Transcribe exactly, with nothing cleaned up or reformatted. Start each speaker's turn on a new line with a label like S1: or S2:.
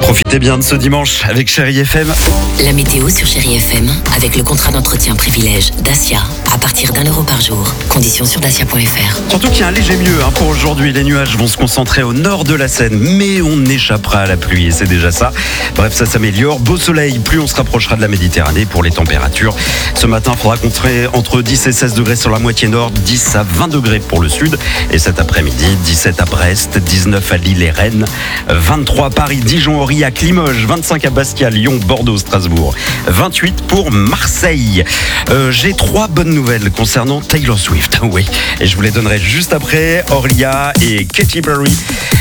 S1: Profitez bien de ce dimanche avec Chérie F M.
S2: La météo sur Chérie F M avec le contrat d'entretien privilège Dacia à partir d'un euro par jour. Conditions sur dacia point f r.
S1: Surtout qu'il y a un léger mieux hein, pour aujourd'hui. Les nuages vont se concentrer au nord de la Seine, mais on échappera à la pluie et c'est déjà ça. Bref, ça s'améliore. Beau soleil, plus on se rapprochera de la Méditerranée pour les températures. Ce matin, il faudra compter entre dix et seize degrés sur la moitié nord, dix à vingt degrés pour le sud. Et cet après-midi, dix-sept à Brest, dix-neuf à Lille et Rennes, vingt-trois à Paris, Dijon, Aurillac, Limoges, vingt-cinq à Bastia, Lyon, Bordeaux, Strasbourg, vingt-huit pour Marseille. Euh, j'ai trois bonnes nouvelles concernant Taylor Swift. Oui, et je vous les donnerai juste après. Orlia et Katy Perry